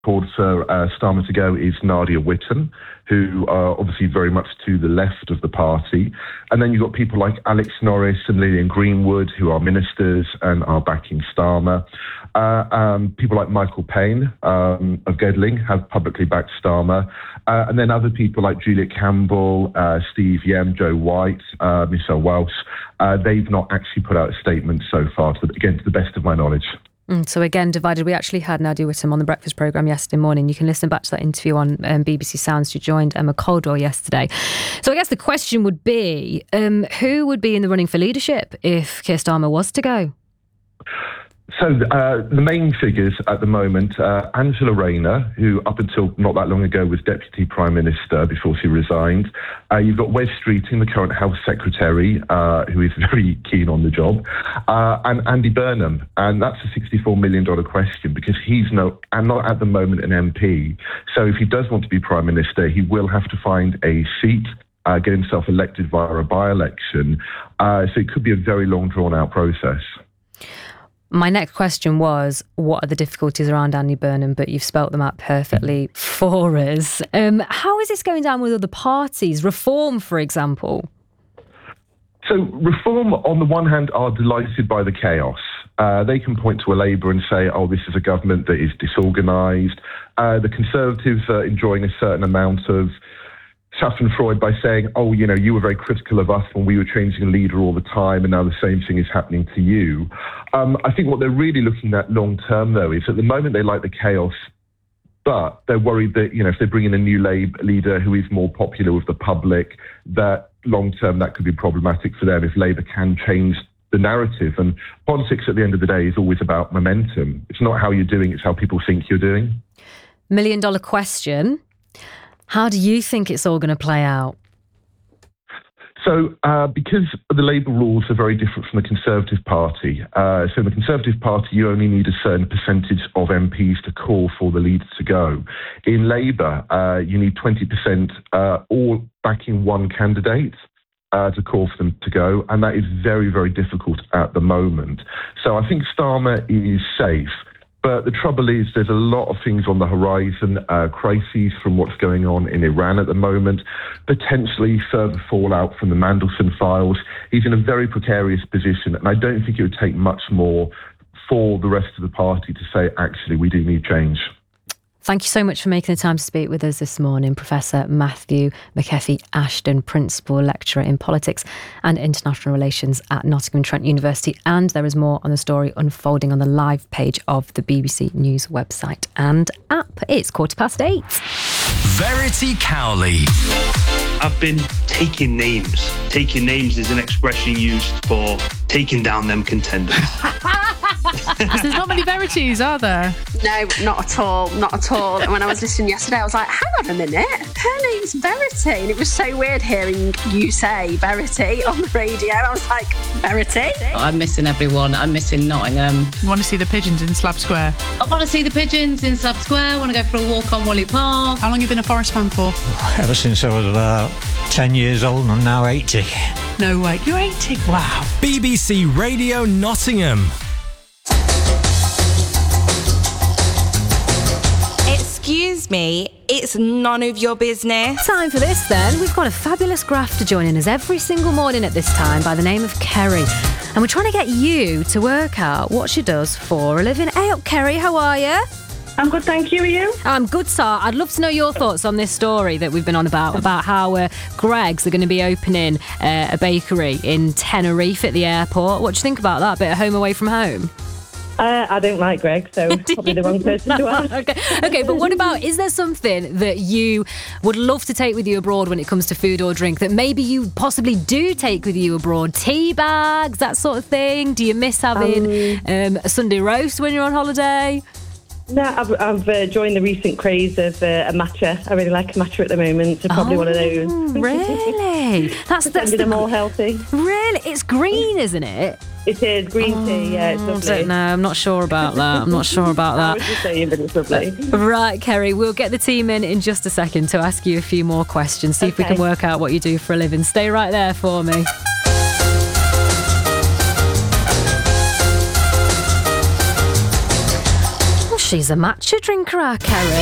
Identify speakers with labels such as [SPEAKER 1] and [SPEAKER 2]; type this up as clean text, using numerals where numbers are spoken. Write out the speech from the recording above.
[SPEAKER 1] called for Starmer to go is Nadia Whittome, who are obviously very much to the left of the party. And then you've got people like Alex Norris and Lillian Greenwood, who are ministers and are backing Starmer. People like Michael Payne of Gedling have publicly backed Starmer. And then other people like Juliet Campbell, Steve Yem, Joe White, Michelle Welsh, they've not actually put out a statement so far, to the best of my knowledge.
[SPEAKER 2] So again, divided. We actually had Nadia Whittome on the breakfast programme yesterday morning. You can listen back to that interview on BBC Sounds. She joined Emma Caldwell yesterday. So I guess the question would be, who would be in the running for leadership if Keir Starmer was to go?
[SPEAKER 1] So the main figures at the moment, Angela Rayner, who up until not that long ago was Deputy Prime Minister before she resigned. You've got Wes Streeting, the current Health Secretary, who is very keen on the job, and Andy Burnham. And that's a $64 million question because he's not at the moment an MP. So if he does want to be Prime Minister, he will have to find a seat, get himself elected via a by-election. So it could be a very long, drawn-out process.
[SPEAKER 2] My next question was, what are the difficulties around Andy Burnham? But you've spelt them out perfectly for us. How is this going down with other parties? Reform, for example?
[SPEAKER 1] So Reform, on the one hand, are delighted by the chaos. They can point to a Labour and say, oh, this is a government that is disorganised. The Conservatives are enjoying a certain amount of Schadenfreude by saying, oh, you were very critical of us when we were changing a leader all the time, and now the same thing is happening to you. I think what they're really looking at long term, though, is at the moment they like the chaos, but they're worried that, if they bring in a new Labour leader who is more popular with the public, that long term that could be problematic for them if Labour can change the narrative. And politics at the end of the day is always about momentum. It's not how you're doing, it's how people think you're doing.
[SPEAKER 2] $1 million question. How do you think it's all going to play out?
[SPEAKER 1] So because the Labour rules are very different from the Conservative Party, so in the Conservative Party you only need a certain percentage of MPs to call for the leader to go. In Labour, you need 20% all backing one candidate to call for them to go, and that is very, very difficult at the moment. So I think Starmer is safe. But the trouble is there's a lot of things on the horizon, crises from what's going on in Iran at the moment, potentially further fallout from the Mandelson files. He's in a very precarious position, and I don't think it would take much more for the rest of the party to say, actually, we do need change.
[SPEAKER 2] Thank you so much for making the time to speak with us this morning, Professor Matthew McKeffy-Ashton, Principal Lecturer in Politics and International Relations at Nottingham Trent University. And there is more on the story unfolding on the live page of the BBC News website and app. It's 8:15.
[SPEAKER 3] Verity Cowley.
[SPEAKER 4] I've been taking names. Taking names is an expression used for taking down them contenders.
[SPEAKER 5] There's not many verities, are there?
[SPEAKER 6] No, not at all, not at all. And when I was listening yesterday, I was like, hang on a minute, her name's Verity. And it was so weird hearing you say Verity on the radio. I was like, Verity?
[SPEAKER 7] I'm missing everyone. I'm missing Nottingham.
[SPEAKER 5] You want to see the pigeons in Slab Square?
[SPEAKER 7] I want to see the pigeons in Slab Square. I want to go for a walk on Wally Park.
[SPEAKER 5] How long have you been a Forest fan for?
[SPEAKER 8] Ever since I was about 10 years old, and I'm now 80.
[SPEAKER 5] No way, you're 80? Wow.
[SPEAKER 3] BBC Radio Nottingham.
[SPEAKER 9] Excuse me, it's none of your business.
[SPEAKER 2] Time for this then. We've got a fabulous grafter joining us every single morning at this time by the name of Kerry. And we're trying to get you to work out what she does for a living. Hey up, Kerry, how are you?
[SPEAKER 10] I'm good, thank you. Are you?
[SPEAKER 2] I'm good, sir. I'd love to know your thoughts on this story that we've been on about how Greggs are going to be opening a bakery in Tenerife at the airport. What do you think about that? Bit of home away from home?
[SPEAKER 10] I don't like Greg, so probably the wrong person to ask.
[SPEAKER 2] Okay, but what about, is there something that you would love to take with you abroad when it comes to food or drink that maybe you possibly do take with you abroad? Tea bags, that sort of thing? Do you miss having a Sunday roast when you're on holiday?
[SPEAKER 10] No, I've joined the recent craze of a matcha. I really like a matcha at the moment, so probably one of those.
[SPEAKER 2] Really? That's
[SPEAKER 10] them more healthy.
[SPEAKER 2] Really? It's green, isn't it?
[SPEAKER 10] It is green tea, yeah, it's lovely.
[SPEAKER 2] I don't know, I'm not sure about that.
[SPEAKER 10] I was just saying, but it's lovely.
[SPEAKER 2] Right, Kerry, we'll get the team in just a second to ask you a few more questions, see if we can work out what you do for a living. Stay right there for me. She's a matcha drinker, our Kerry.